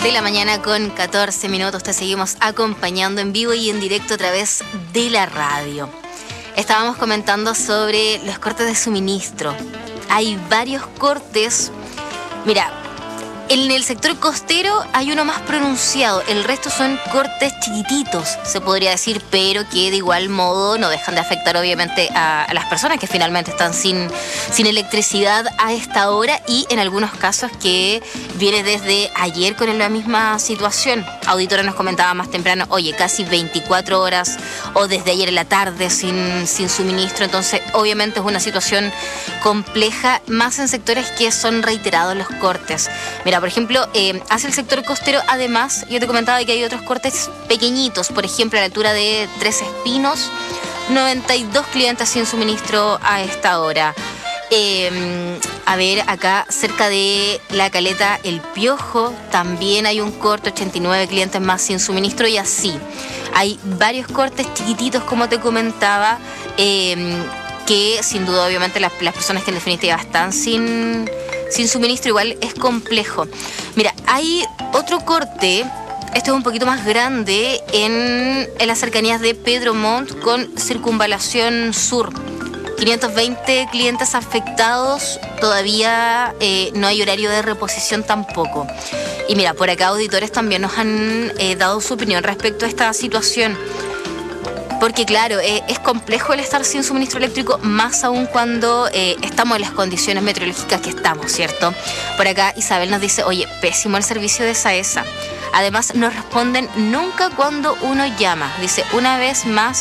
de la mañana con 14 minutos. Te seguimos acompañando en vivo y en directo a través de la radio. Estábamos comentando sobre los cortes de suministro. Hay varios cortes. Mira, en el sector costero hay uno más pronunciado. El resto son cortes chiquititos, se podría decir, pero que de igual modo no dejan de afectar obviamente a las personas que finalmente están sin electricidad a esta hora, y en algunos casos que viene desde ayer con la misma situación. Auditora nos comentaba más temprano, oye, casi 24 horas o desde ayer en la tarde sin suministro. Entonces obviamente es una situación compleja, más en sectores que son reiterados los cortes. Mira, por ejemplo, hacia el sector costero, además, yo te comentaba que hay otros cortes pequeñitos. Por ejemplo, a la altura de Tres Espinos, 92 clientes sin suministro a esta hora. A ver, acá cerca de la Caleta El Piojo también hay un corte, 89 clientes más sin suministro, y así. Hay varios cortes chiquititos, como te comentaba, que sin duda obviamente las personas que en definitiva están sin suministro igual es complejo. Mira, hay otro corte, este es un poquito más grande, en las cercanías de Pedro Montt con Circunvalación Sur. 520 clientes afectados, todavía no hay horario de reposición tampoco. Y mira, por acá auditores también nos han dado su opinión respecto a esta situación. Porque claro, es complejo el estar sin suministro eléctrico, más aún cuando estamos en las condiciones meteorológicas que estamos, ¿cierto? Por acá Isabel nos dice, oye, pésimo el servicio de SAESA. Además, no responden nunca cuando uno llama. Dice, una vez más